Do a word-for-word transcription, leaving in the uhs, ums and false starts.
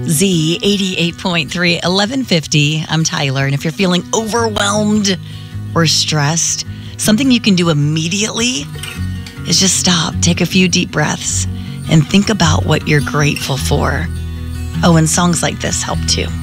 Z eighty-eight point three, eleven fifty. I'm Tyler, and if you're feeling overwhelmed or stressed, something you can do immediately is just stop, take a few deep breaths, and think about what you're grateful for. Oh, and songs like this help too.